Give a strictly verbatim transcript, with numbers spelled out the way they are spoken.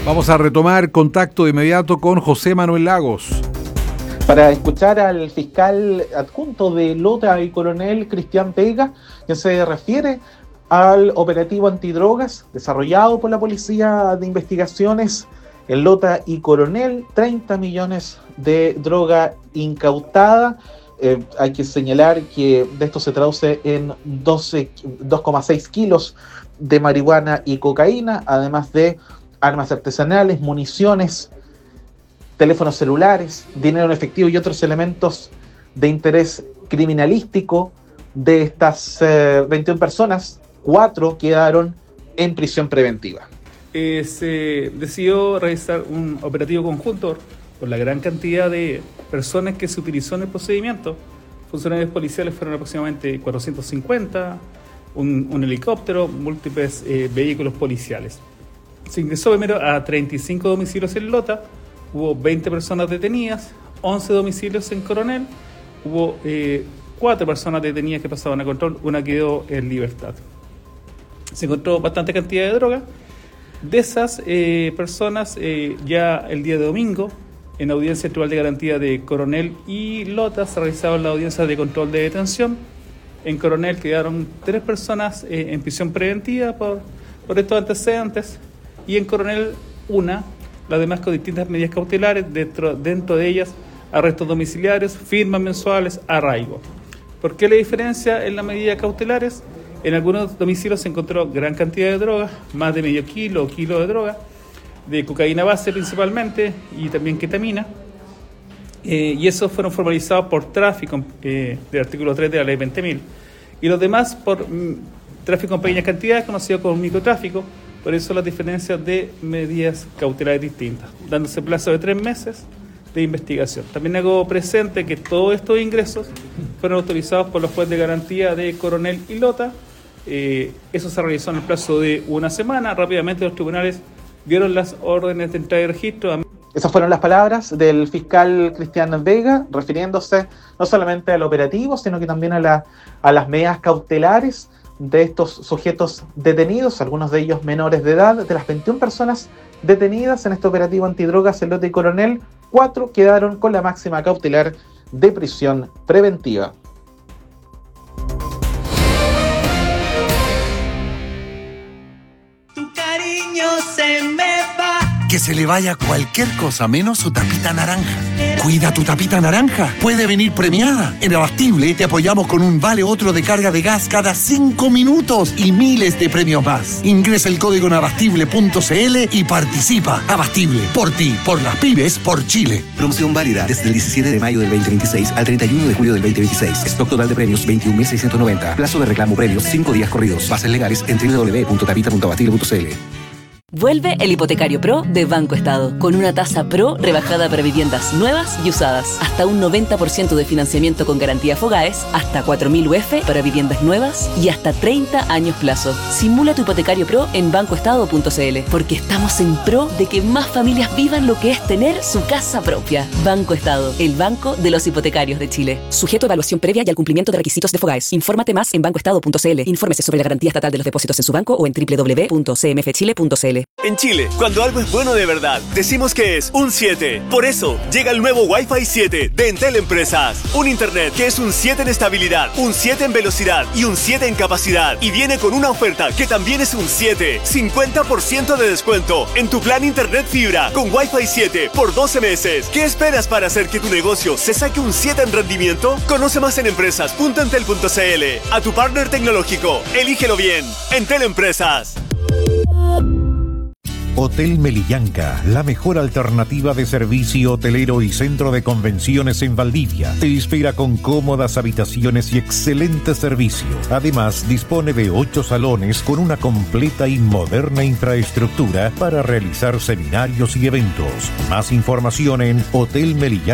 Vamos a retomar contacto de inmediato con José Manuel Lagos. Para escuchar al fiscal adjunto de Lota y Coronel, Cristian Vega, quien se refiere al operativo antidrogas desarrollado por la Policía de Investigaciones en Lota y Coronel, treinta millones de droga incautada. Eh, hay que señalar que de esto se traduce en doce, dos coma seis kilos de marihuana y cocaína, además de armas artesanales, municiones, teléfonos celulares, dinero en efectivo y otros elementos de interés criminalístico. De estas eh, veintiuna personas, cuatro quedaron en prisión preventiva. Eh, se decidió realizar un operativo conjunto por la gran cantidad de personas que se utilizó en el procedimiento. Funcionarios policiales fueron aproximadamente cuatrocientos cincuenta, un, un helicóptero, múltiples eh, vehículos policiales. Se ingresó primero a treinta y cinco domicilios en Lota, hubo veinte personas detenidas, once domicilios en Coronel, hubo eh, cuatro personas detenidas que pasaban a control, una quedó en libertad. Se encontró bastante cantidad de droga. De esas eh, personas, eh, ya el día de domingo, en audiencia del Tribunal de Garantía de Coronel y Lota, se realizaron las audiencias de control de detención. En Coronel quedaron tres personas eh, en prisión preventiva por, por estos antecedentes, y en Coronel una, las demás con distintas medidas cautelares, dentro, dentro de ellas arrestos domiciliarios, firmas mensuales, arraigo. ¿Por qué la diferencia en las medidas cautelares? En algunos domicilios se encontró gran cantidad de droga, más de medio kilo o kilo de droga, de cocaína base principalmente, y también ketamina, eh, y esos fueron formalizados por tráfico eh, del artículo tres de la ley veinte mil, y los demás por mm, tráfico en pequeñas cantidades, conocido como microtráfico. Por eso las diferencias de medidas cautelares distintas, dándose plazo de tres meses de investigación. También hago presente que todos estos ingresos fueron autorizados por los jueces de garantía de Coronel y Lota. Eh, eso se realizó en el plazo de una semana. Rápidamente los tribunales dieron las órdenes de entrada y registro. Esas fueron las palabras del fiscal Cristian Vega, refiriéndose no solamente al operativo, sino que también a, la, a las medidas cautelares de estos sujetos detenidos, algunos de ellos menores de edad. De las veintiuna personas detenidas en este operativo antidrogas en Lota y Coronel, cuatro quedaron con la máxima cautelar de prisión preventiva. Tu cariño se me va. Que se le vaya cualquier cosa menos su tapita naranja. Cuida tu tapita naranja. Puede venir premiada. En Abastible te apoyamos con un vale otro de carga de gas cada cinco minutos y miles de premios más. Ingresa el código en abastible punto cl y participa. Abastible, por ti, por las pymes, por Chile. Promoción válida desde el diecisiete de mayo del veinte veintiséis al treinta y uno de julio del veinte veintiséis. Stock total de premios veintiún mil seiscientos noventa. Plazo de reclamo premios cinco días corridos. Bases legales en doble u doble u doble u punto tapita punto abastible punto cl. Vuelve el Hipotecario Pro de Banco Estado, con una tasa Pro rebajada para viviendas nuevas y usadas. Hasta un noventa por ciento de financiamiento con garantía Fogaes, hasta cuatro mil U F para viviendas nuevas y hasta treinta años plazo. Simula tu Hipotecario Pro en banco estado punto cl, porque estamos en pro de que más familias vivan lo que es tener su casa propia. Banco Estado, el banco de los hipotecarios de Chile. Sujeto a evaluación previa y al cumplimiento de requisitos de Fogaes. Infórmate más en banco estado punto cl. Infórmese sobre la garantía estatal de los depósitos en su banco o en doble u doble u doble u punto c m f chile punto cl. En Chile, cuando algo es bueno de verdad, decimos que es un siete. Por eso, llega el nuevo Wi-Fi siete de Entel Empresas. Un internet que es un siete en estabilidad, un siete en velocidad y un siete en capacidad. Y viene con una oferta que también es un siete. cincuenta por ciento de descuento en tu plan internet fibra con Wi-Fi siete por doce meses. ¿Qué esperas para hacer que tu negocio se saque un siete en rendimiento? Conoce más en empresas punto entel punto cl. A tu partner tecnológico, elígelo bien. Entel Empresas. Hotel Melillanca, la mejor alternativa de servicio hotelero y centro de convenciones en Valdivia. Te espera con cómodas habitaciones y excelente servicio. Además, dispone de ocho salones con una completa y moderna infraestructura para realizar seminarios y eventos. Más información en Hotel Melillanca.